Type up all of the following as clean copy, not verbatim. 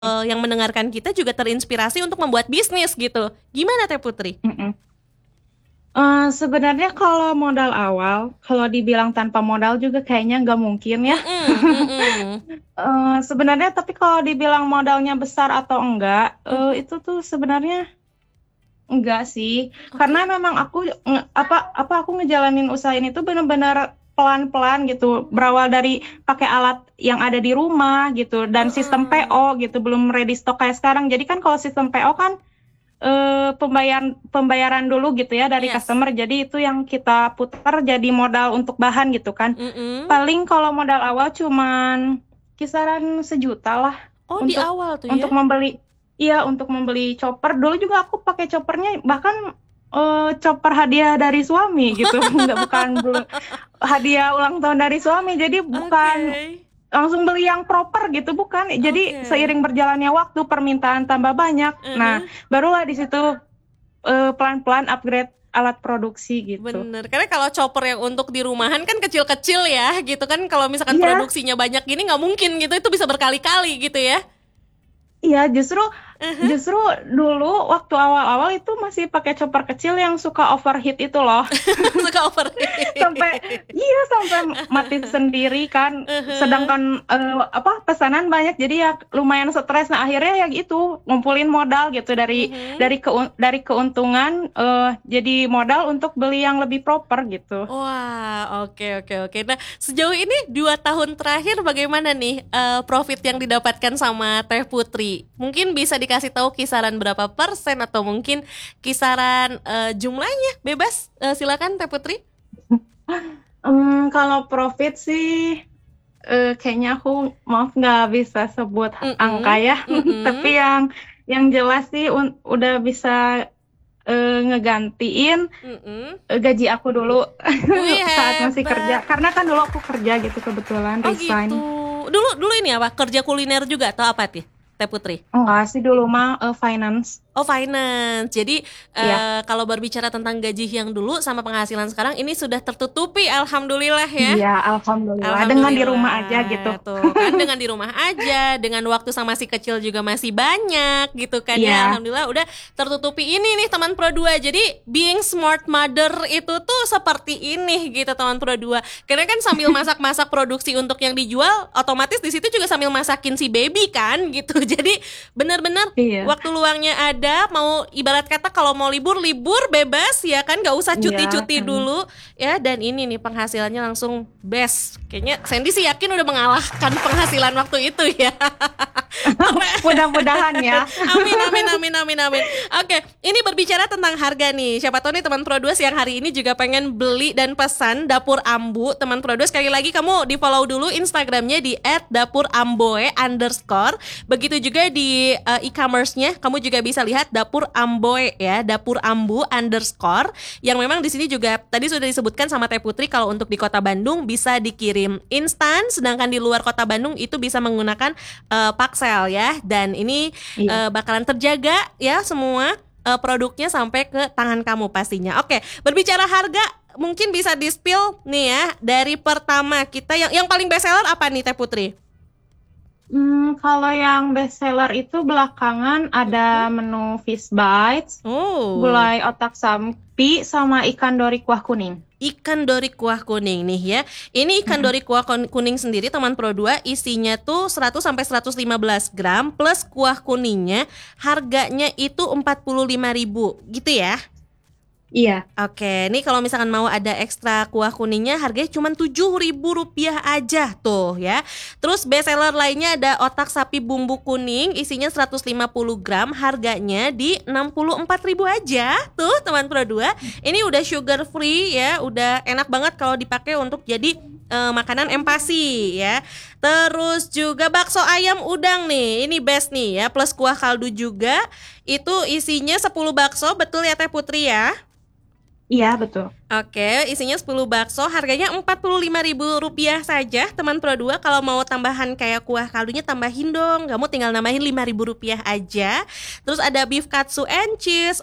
yang mendengarkan kita juga terinspirasi untuk membuat bisnis gitu. Gimana Teh Putri? Mm-mm. Sebenarnya kalau modal awal, kalau dibilang tanpa modal juga kayaknya nggak mungkin ya. Mm-mm, mm-mm. Sebenarnya tapi kalau dibilang modalnya besar atau enggak, itu tuh sebenarnya enggak sih. Oke. Karena memang aku ngejalanin usaha ini tuh benar-benar pelan-pelan gitu. Berawal dari pakai alat yang ada di rumah gitu dan sistem Heeh. PO gitu, belum ready stock kayak sekarang. Jadi kan kalau sistem PO kan pembayaran pembayaran dulu gitu ya dari Yes. customer. Jadi itu yang kita putar jadi modal untuk bahan gitu kan. Mm-mm. Paling kalau modal awal cuman kisaran 1 juta lah Oh, di untuk awal tuh ya? untuk membeli, iya, untuk membeli chopper. Dulu juga aku pakai choppernya bahkan chopper hadiah dari suami gitu. Nggak, bukan hadiah ulang tahun dari suami. Jadi Oke. bukan langsung beli yang proper gitu, bukan. Jadi Oke. seiring berjalannya waktu permintaan tambah banyak. Nah, Heeh. barulah di situ pelan-pelan upgrade alat produksi gitu. Bener, karena kalau chopper yang untuk di rumahan kan kecil-kecil ya, gitu kan. Kalau misalkan Iya, produksinya banyak gini nggak mungkin gitu, itu bisa berkali-kali gitu ya. iya, justru Mhm. justru dulu waktu awal-awal itu masih pakai chopper kecil yang suka overheat itu loh. Suka Sampai, overheat. iya, sampai mati sendiri kan. Mhm. Sedangkan pesanan banyak, jadi ya lumayan stres. Nah, akhirnya ya gitu, ngumpulin modal gitu dari Mhm. dari keuntungan, jadi modal untuk beli yang lebih proper gitu. Wah, oke oke oke. Nah, sejauh ini 2 tahun terakhir bagaimana nih profit yang didapatkan sama Teh Putri? Mungkin bisa dikasih tahu kisaran berapa persen atau mungkin kisaran jumlahnya? Bebas, silakan Teh Putri. Kalau profit sih, kayaknya aku maaf nggak bisa sebut angka Mhm, ya. Tapi mhm, yang jelas sih udah bisa ngegantiin mhm. gaji aku dulu Wih, saat masih kerja. hebat. Karena kan dulu aku kerja gitu, kebetulan Oh resign. gitu. Dulu dulu ini apa? Kerja kuliner juga atau apa sih, Teh Putri? Enggak sih, dulu mah finance. Oh, finance. Jadi Iya, kalau berbicara tentang gaji yang dulu sama penghasilan sekarang ini sudah tertutupi, alhamdulillah ya. iya, alhamdulillah. Dengan di rumah aja gitu. Alhamdulillah tuh kan dengan di rumah aja, dengan waktu sama si kecil juga masih banyak gitu kan ya. Iya, Alhamdulillah udah tertutupi ini nih teman Pro 2. Jadi being smart mother itu tuh seperti ini gitu teman Pro 2. Karena kan sambil masak-masak produksi untuk yang dijual, otomatis di situ juga sambil masakin si baby kan gitu. Jadi benar-benar iya, waktu luangnya ada, mau ibarat kata kalau mau libur libur bebas ya kan, nggak usah iya. cuti-cuti Mm. dulu ya. Dan ini nih penghasilannya langsung best. Kayaknya Sandy sih yakin udah mengalahkan penghasilan waktu itu ya. Mudah-mudahan ya. Amin amin amin amin amin. Oke, ini berbicara tentang harga nih. Siapa tahu nih teman Produs yang hari ini juga pengen beli dan pesan dapur ambu. Teman Produs, sekali lagi kamu di follow dulu Instagramnya di @dapuramboe_. Begitu juga di e-commerce-nya kamu juga bisa lihat dapur amboe ya, dapur ambu underscore. Yang memang di sini juga tadi sudah disebutkan sama Teh Putri kalau untuk di Kota Bandung bisa dikirim instan, sedangkan di luar Kota Bandung itu bisa menggunakan Paxel ya. Dan ini Iya. bakalan terjaga ya semua produknya sampai ke tangan kamu pastinya. Oke, berbicara harga mungkin bisa di-spill nih ya dari pertama kita yang paling best seller apa nih Teh Putri? Kalau yang best seller itu belakangan ada Mhm. menu fish bites, Oh, gulai otak sapi, sama ikan dori kuah kuning. ikan dori kuah kuning nih ya. Ini ikan Mm-mm. dori kuah kuning sendiri teman Pro 2 isinya tuh 100 sampai 115 gram plus kuah kuningnya, harganya itu 45.000 gitu ya. Iya, Oke, ini kalau misalkan mau ada ekstra kuah kuningnya harganya cuma Rp7.000 aja tuh ya. Terus best seller lainnya ada otak sapi bumbu kuning isinya 150 gram, harganya di 64.000 aja tuh teman Pro 2. Ini udah sugar free ya, udah enak banget kalau dipakai untuk jadi makanan empasi ya. Terus juga bakso ayam udang nih, ini best nih ya, plus kuah kaldu juga. Itu isinya 10 bakso, betul ya Teh Putri ya? iya, betul. Oke, isinya 10 bakso, harganya Rp45.000 saja, teman Pro 2. Kalau mau tambahan kayak kuah kaldunya tambahin dong, kamu tinggal nambahin Rp5.000 aja. Terus ada beef katsu and cheese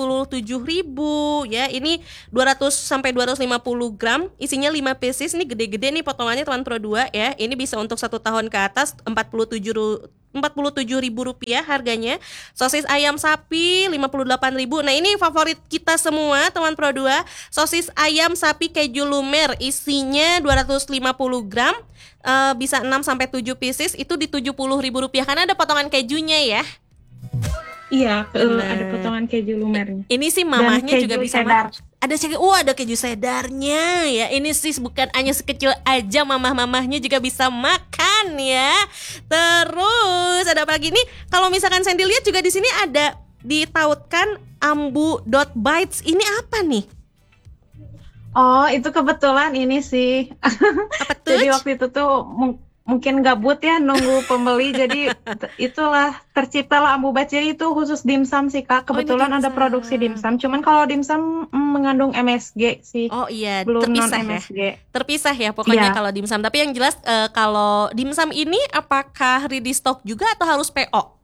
47.000 ya. Ini 200 sampai 250 gram, isinya 5 pieces. Ini gede-gede nih potongannya teman Pro 2 ya. Ini bisa untuk 1 tahun ke atas, Rp47.000 harganya. Sosis ayam sapi Rp58.000. Nah, ini favorit kita semua, teman Pro 2. Sosis ayam sapi keju lumer, isinya 250 gram. Bisa 6 sampai 7 pieces, itu di Rp70.000 karena ada potongan kejunya ya. Iya, ada potongan keju lumernya. Ini sih mamahnya juga bisa cheddar. ada keju cheddarnya ya. Ini sih bukan hanya sekecil aja, mamah-mamahnya juga bisa makan ya. Terus ada apa lagi nih? Kalau misalkan Sandy lihat juga di sini ada ditautkan ambu.bites. Ini apa nih? Oh, itu kebetulan ini sih. Apa tuh? Jadi waktu itu tuh mungkin gabut ya nunggu pembeli, jadi itulah terciptalah Ambu Bites. Jadi itu khusus dimsum sih Kak. Kebetulan ada dimsum. produksi dimsum. Cuman kalau dimsum mengandung MSG sih. Oh iya, Belum non terpisah ya. MSG. Terpisah ya pokoknya Iya. kalau dimsum. Tapi yang jelas kalau dimsum ini apakah ready stock juga atau harus PO?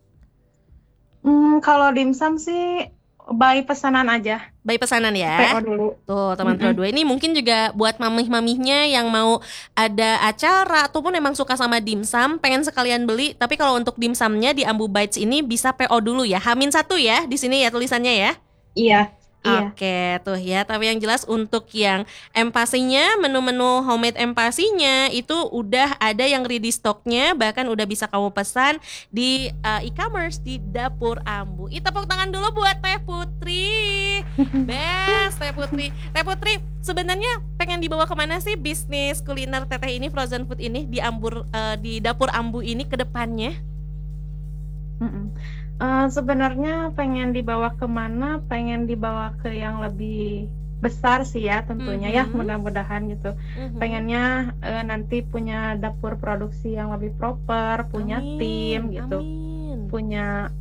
Kalau dimsum sih by pesanan aja. By pesanan ya. PO dulu. Tuh teman Pro 2, ini mungkin juga buat mamih-mamihnya yang mau ada acara ataupun emang suka sama dimsum, pengen sekalian beli. Tapi kalau untuk dimsumnya di Ambu Bites ini bisa PO dulu ya. H-1 ya di sini ya tulisannya ya. Iya. Oke tuh ya. Tapi yang jelas untuk yang empasinya, menu-menu homemade empasinya itu udah ada yang ready stocknya, bahkan udah bisa kamu pesan di e-commerce di Dapur Ambu. Tepuk tangan dulu buat Teh Putri. Best Teh Putri. Teh Putri, sebenarnya pengen dibawa kemana sih bisnis kuliner teteh ini, frozen food ini di Dapur Ambu ini ke depannya? Sebenarnya pengen dibawa kemana? Pengen dibawa ke yang lebih besar sih ya tentunya ya, mudah-mudahan gitu. Pengennya nanti punya dapur produksi yang lebih proper, punya tim gitu, punya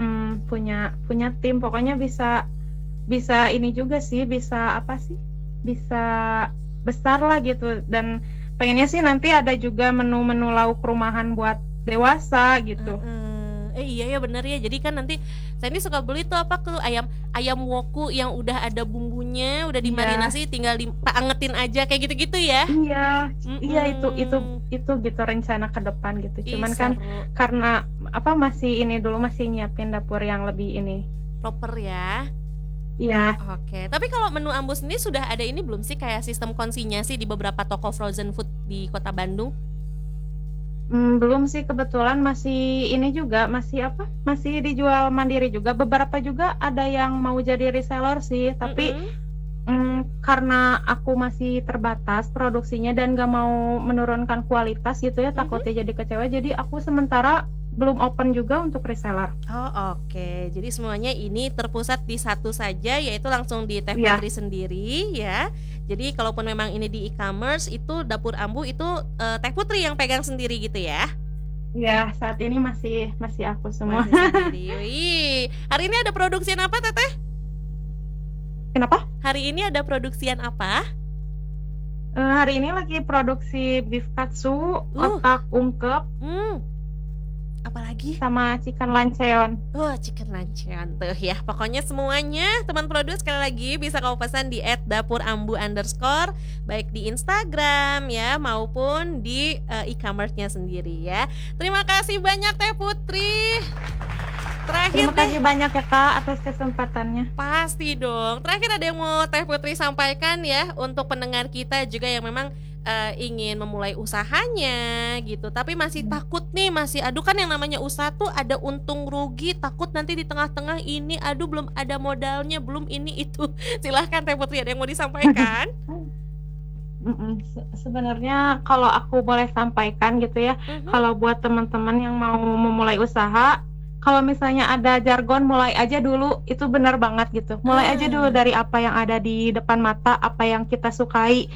tim. Pokoknya bisa ini juga sih, bisa apa sih? Bisa besar lah gitu. Dan pengennya sih nanti ada juga menu-menu lauk rumahan buat dewasa gitu. Iya ya bener ya. Jadi kan nanti saya ini suka beli tuh apa tuh ayam woku yang udah ada bumbunya, udah dimarinasi, tinggal diangetin aja kayak gitu-gitu ya. Iya itu gitu rencana ke depan gitu. Cuman kan karena masih nyiapin dapur yang lebih ini proper ya. Iya. Oke. Tapi kalau menu Ambu sendiri sudah ada ini belum sih kayak sistem konsinyasi di beberapa toko frozen food di Kota Bandung? Belum sih, kebetulan masih ini juga masih dijual mandiri juga. Beberapa juga ada yang mau jadi reseller sih, tapi karena aku masih terbatas produksinya dan gak mau menurunkan kualitas gitu ya, takutnya jadi kecewa. Jadi aku sementara belum open juga untuk reseller. Oh oke. Jadi semuanya ini terpusat di satu saja, yaitu langsung di Teh Putri sendiri ya. Jadi kalaupun memang ini di e-commerce, itu Dapur Ambu itu Teh Putri yang pegang sendiri gitu ya? Ya, saat ini masih aku semua. Wih, hari ini ada produksian apa Teteh? Kenapa? Hari ini ada produksian apa? Hari ini lagi produksi beef katsu, otak ungkep, apalagi sama chicken lanceon. Chicken lanceon tuh ya. Pokoknya semuanya teman produs sekali lagi bisa kamu pesan di @dapurambu_ baik di Instagram ya maupun di e-commerce-nya sendiri ya. Terima kasih banyak Teh Putri. Terakhir Terima kasih banyak ya Kak atas kesempatannya. Pasti dong. Terakhir ada yang mau Teh Putri sampaikan ya untuk pendengar kita juga yang memang ingin memulai usahanya gitu, tapi masih takut nih, aduh kan yang namanya usaha tuh ada untung rugi, takut nanti di tengah-tengah ini aduh belum ada modalnya, belum ini itu. Silahkan Teh Putri, ada yang mau disampaikan? Sebenarnya kalau aku boleh sampaikan gitu ya, kalau buat teman-teman yang mau memulai usaha, kalau misalnya ada jargon mulai aja dulu, itu benar banget gitu. Mulai aja dulu dari apa yang ada di depan mata, apa yang kita sukai.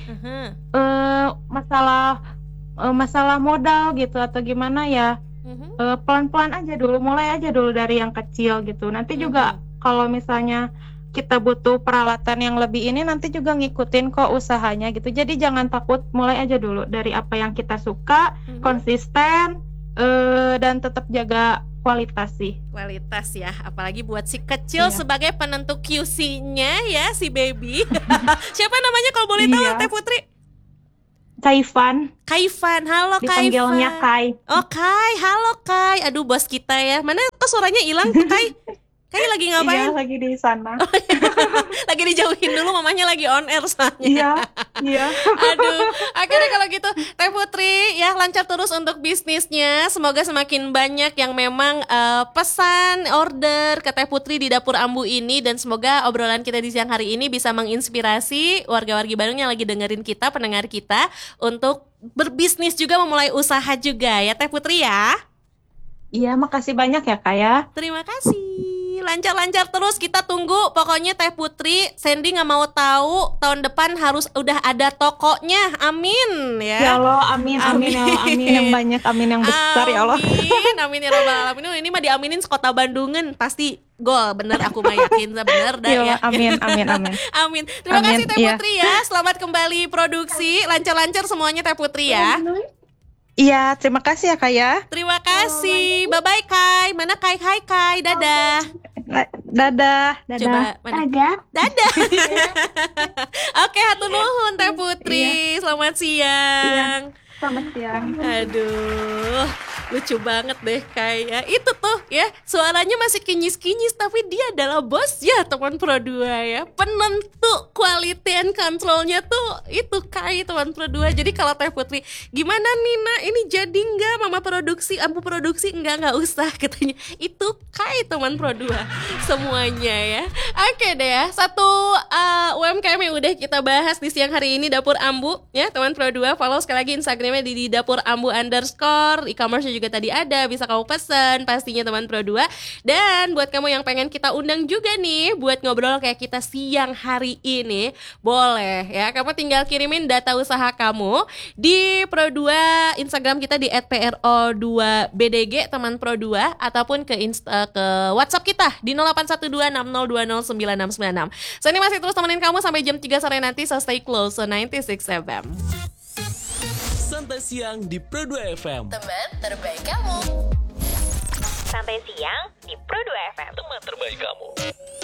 Masalah modal gitu atau gimana ya, pelan-pelan aja dulu, mulai aja dulu dari yang kecil gitu. Nanti juga kalau misalnya kita butuh peralatan yang lebih ini, nanti juga ngikutin kok usahanya gitu. Jadi jangan takut, mulai aja dulu dari apa yang kita suka, konsisten, dan tetap jaga kualitas ya, apalagi buat si kecil sebagai penentu QC-nya ya, si baby. Siapa namanya kalau boleh tahu Teh Putri? Kaifan, Kaifan, halo dipanggilnya Kaifan. Kai. Oh Kai, halo Kai. Aduh bos kita ya. Mana kok suaranya hilang tuh Kai? Kai lagi Iya, ngapain? lagi di sana. Lagi dijauhin dulu, mamanya lagi on air soalnya. Iya, iya. Aduh, akhirnya kalau gitu Teh Putri ya lancar terus untuk bisnisnya. Semoga semakin banyak yang memang pesan order ke Teh Putri di Dapur Ambu ini. Dan semoga obrolan kita di siang hari ini bisa menginspirasi warga-wargi Bandung yang lagi dengerin kita, pendengar kita, untuk berbisnis juga, memulai usaha juga ya Teh Putri ya. Iya, makasih banyak ya Kak ya. Terima kasih. Lancar-lancar terus, kita tunggu. Pokoknya Teh Putri, Sandy nggak mau tahu tahun depan harus udah ada tokonya. Amin ya. Ya Allah, amin, amin, ya Allah, amin yang banyak, amin yang besar ya Allah. Amin, amin ya robbal alamin. Ini mah diaminin sekota Bandungan pasti gol, bener aku mah yakin bener dah ya. Amin, amin, amin. Amin. Terima Amin, kasih Teh iya. Putri ya. Selamat kembali produksi, lancar-lancar semuanya Teh Putri ya. Iya, terima kasih ya Kak ya. Terima kasih. Bye bye Kai. Mana Kai? Hai Kai. Dadah. Dadah, dadah. Coba mana? Dadah. Oke, hatur nuhun Teh Putri. Selamat siang. Selamat siang. Aduh, lucu banget deh kayak itu tuh ya, suaranya masih kinyis-kinyis tapi dia adalah bos ya teman Pro 2 ya. Penentu quality and controlnya tuh itu kayak teman Pro 2. Jadi kalau Teh Putri, gimana Nina ini jadi nggak mama produksi, ampu produksi nggak usah katanya. Itu kayak teman Pro 2 semuanya ya. Oke deh ya, satu UMKM yang udah kita bahas di siang hari ini Dapur Ambu ya teman Pro 2. Follow sekali lagi Instagramnya di Dapur Ambu _ e-commerce juga tadi ada, bisa kamu pesen pastinya teman Pro 2. Dan buat kamu yang pengen kita undang juga nih buat ngobrol kayak kita siang hari ini, boleh ya, kamu tinggal kirimin data usaha kamu di Pro 2 Instagram kita di @pro2bdg teman Pro 2, ataupun ke WhatsApp kita di 081260209696. Saya ini masih terus temenin kamu sampai jam 3 sore nanti, so stay close on 96 FM. Santai siang di Pro 2 FM. Teman terbaik kamu. Santai siang di Pro 2 FM. Teman terbaik kamu.